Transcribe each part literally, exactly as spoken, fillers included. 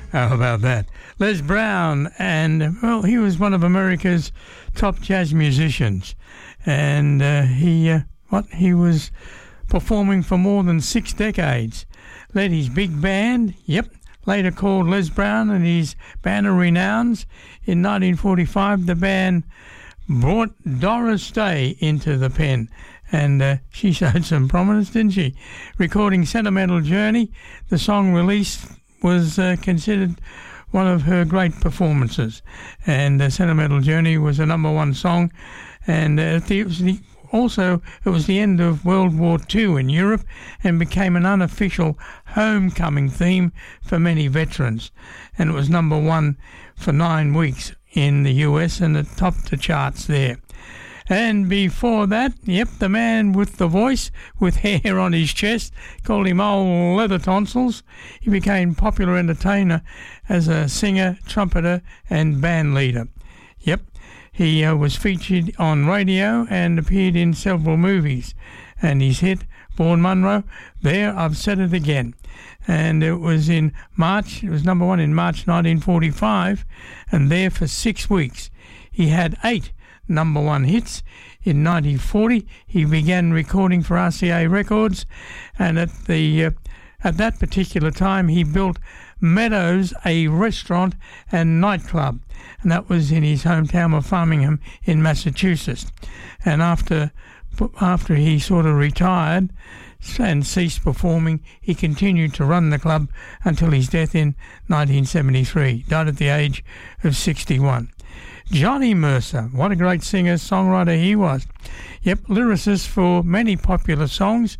How about that? Les Brown, and, well, he was one of America's top jazz musicians. And uh, he, uh, what, he was performing for more than six decades. Led his big band, yep, later called Les Brown and his Band of Renowns. In nineteen forty-five, the band brought Doris Day into the pen. And uh, she showed some prominence, didn't she? Recording Sentimental Journey, the song released was uh, considered one of her great performances. And uh, Sentimental Journey was a number one song. And uh, it was the, also, it was the end of World War Two in Europe and became an unofficial homecoming theme for many veterans. And it was number one for nine weeks in the U S and it topped the charts there. And before that, yep, the man with the voice, with hair on his chest, called him Old Leather Tonsils. He became popular entertainer as a singer, trumpeter, and band leader. Yep, he uh, was featured on radio and appeared in several movies. And his hit, Born Monroe, There I've Said It Again. And it was in March, it was number one in March nineteen forty-five, and there for six weeks. He had eight number one hits. In nineteen forty, he began recording for R C A Records, and at the uh, at that particular time, he built Meadows, a restaurant and nightclub, and that was in his hometown of Framingham in Massachusetts. And after after he sort of retired and ceased performing, he continued to run the club until his death in nineteen seventy-three. Died at the age of sixty-one. Johnny Mercer, what a great singer, songwriter he was. Yep, lyricist for many popular songs,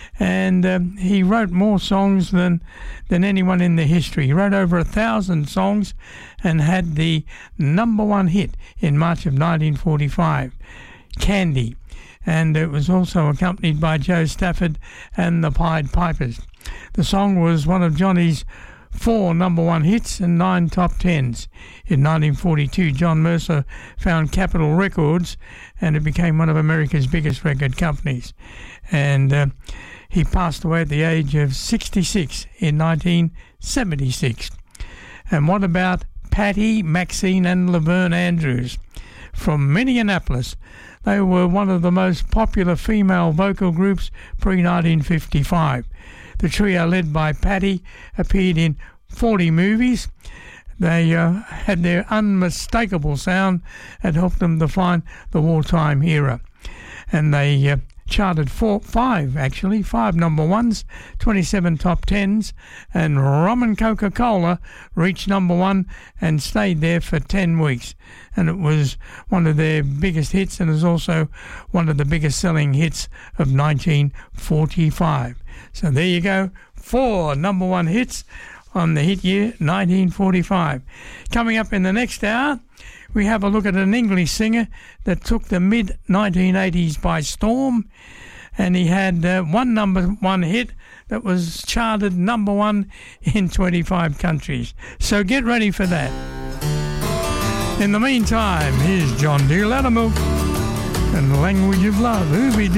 and um, he wrote more songs than than anyone in the history. He wrote over a thousand songs and had the number one hit in March of nineteen forty-five, Candy. And it was also accompanied by Joe Stafford and the Pied Pipers. The song was one of Johnny's four number one hits and nine top tens. In nineteen forty-two, John Mercer found Capitol Records, and it became one of America's biggest record companies. And uh, he passed away at the age of sixty-six in nineteen seventy-six. And what about Patty, Maxine and Laverne Andrews from Minneapolis? They were one of the most popular female vocal groups pre nineteen fifty-five. The trio, led by Patty, appeared in forty movies. They uh, had their unmistakable sound that helped them define the wartime era. And they uh, charted four, five, actually, five number ones, twenty-seven top tens, and Rum and Coca-Cola reached number one and stayed there for ten weeks. And it was one of their biggest hits, and is also one of the biggest selling hits of nineteen forty-five. So there you go, four number one hits on the hit year nineteen forty-five. Coming up in the next hour, we have a look at an English singer that took the mid nineteen eighties by storm, and he had uh, one number one hit that was charted number one in twenty-five countries. So get ready for that. In the meantime, here's John D. Loudermilk and the Language of Love. Ooby-doo.